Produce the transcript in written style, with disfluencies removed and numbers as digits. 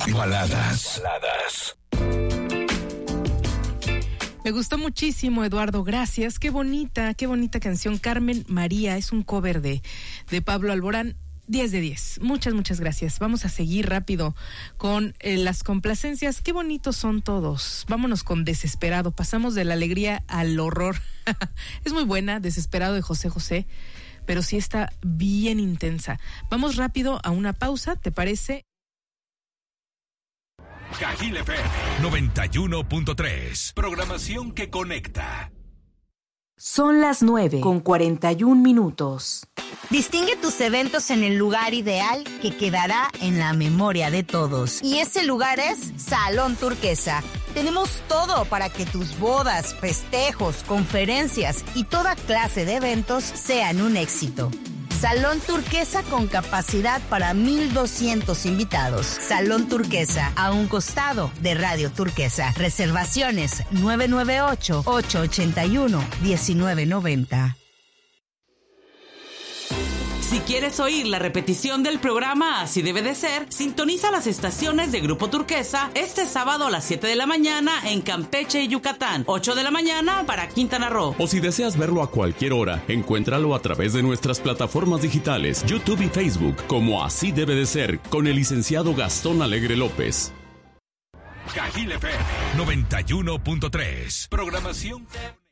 Baladas. Me gustó muchísimo, Eduardo, gracias. Qué bonita canción. Carmen María, es un cover de Pablo Alborán. 10 de 10. Muchas gracias. Vamos a seguir rápido con las complacencias. Qué bonitos son todos. Vámonos con Desesperado. Pasamos de la alegría al horror. Es muy buena, Desesperado de José José, pero sí está bien intensa. Vamos rápido a una pausa, ¿te parece? Cajil FM 91.3. Programación que conecta. Son las 9:41. Distingue tus eventos en el lugar ideal que quedará en la memoria de todos. Y ese lugar es Salón Turquesa. Tenemos todo para que tus bodas, festejos, conferencias y toda clase de eventos sean un éxito. Salón Turquesa con capacidad para 1,200 invitados. Salón Turquesa, a un costado de Radio Turquesa. Reservaciones 998-881-1990. Si quieres oír la repetición del programa Así Debe de Ser, sintoniza las estaciones de Grupo Turquesa este sábado a las 7 de la mañana en Campeche y Yucatán, 8 de la mañana para Quintana Roo. O si deseas verlo a cualquier hora, encuéntralo a través de nuestras plataformas digitales, YouTube y Facebook, como Así Debe de Ser, con el licenciado Gastón Alegre López. Cajil FM 91.3. Programación